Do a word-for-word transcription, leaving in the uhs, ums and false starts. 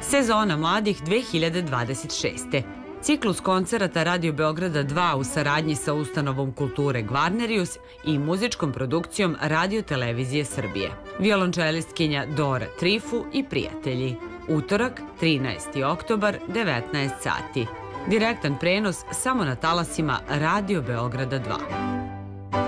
Sezona mladih dve hiljade dvadeset šeste. Ciklus koncerata Radio Beograda dva u saradnji sa Ustanovom kulture Gvarnerius i muzičkom produkcijom Radio Televizije Srbije. Violončelistkinja Dora Trifu i prijatelji. Utorak, trinaesti oktobar, devetnaest sati. Direktan prenos samo na talasima Radio Beograda dva.